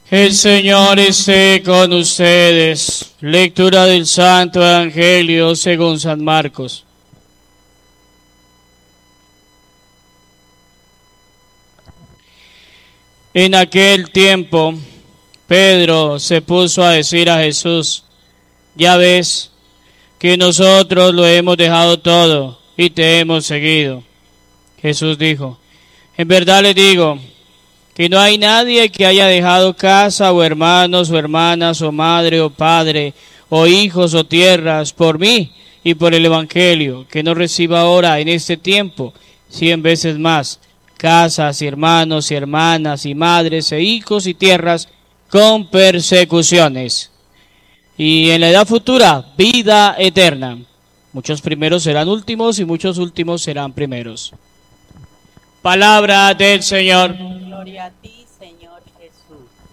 El Señor esté con ustedes. Lectura del Santo Evangelio según San Marcos. En aquel tiempo, Pedro se puso a decir a Jesús: ya ves que nosotros lo hemos dejado todo y te hemos seguido. Jesús dijo: en verdad les digo que no hay nadie que haya dejado casa o hermanos o hermanas o madre o padre o hijos o tierras por mí y por el Evangelio, que no reciba ahora en este tiempo 100 veces más casas y hermanos y hermanas y madres e hijos y tierras con persecuciones, y en la edad futura vida eterna. Muchos primeros serán últimos y muchos últimos serán primeros. Palabra del Señor. Gloria a ti, Señor Jesús.